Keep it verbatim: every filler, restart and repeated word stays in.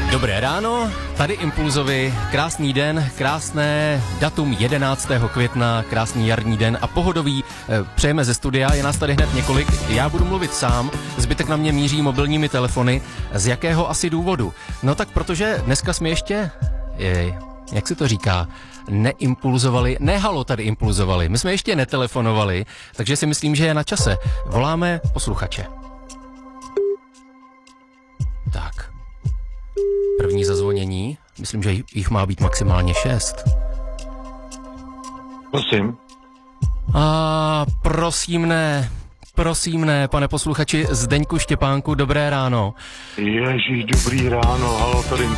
Dobré ráno, tady Impulzovi, krásný den, krásné datum jedenáctého května, krásný jarní den a pohodový přejeme ze studia, je nás tady hned několik, já budu mluvit sám, zbytek na mě míří mobilními telefony, z jakého asi důvodu? No tak protože dneska jsme ještě, jej, jak se to říká, neimpulzovali, ne halo tady impulzovali, my jsme ještě netelefonovali, takže si myslím, že je na čase, voláme posluchače. Tak. První zazvonění, myslím, že jich má být maximálně šest. Prosím. A prosím ne, prosím ne, pane posluchači, Zdeňku Štěpánku, dobré ráno. Ježíš, dobrý ráno, halo, tady